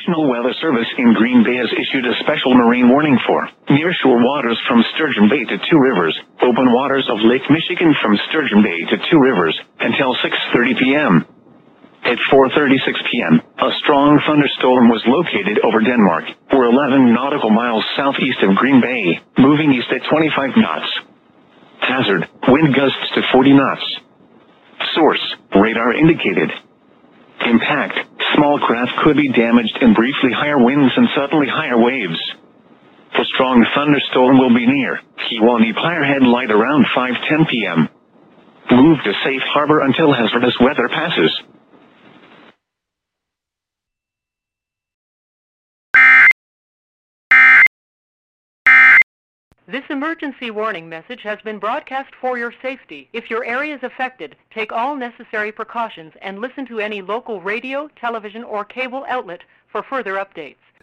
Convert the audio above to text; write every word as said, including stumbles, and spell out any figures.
National Weather Service in Green Bay has issued a special marine warning for nearshore waters from Sturgeon Bay to Two Rivers, open waters of Lake Michigan from Sturgeon Bay to Two Rivers, until six thirty p.m. At four thirty-six p.m., a strong thunderstorm was located over Denmark, or eleven nautical miles southeast of Green Bay, moving east at twenty-five knots. Hazard, wind gusts to forty knots. Source, radar indicated. Impact, small craft could be damaged and briefly higher winds and suddenly higher waves. A strong thunderstorm will be near Kewaunee Firehead Light around five ten p.m. Move to safe harbor until hazardous weather passes. This emergency warning message has been broadcast for your safety. If your area is affected, take all necessary precautions and listen to any local radio, television, or cable outlet for further updates.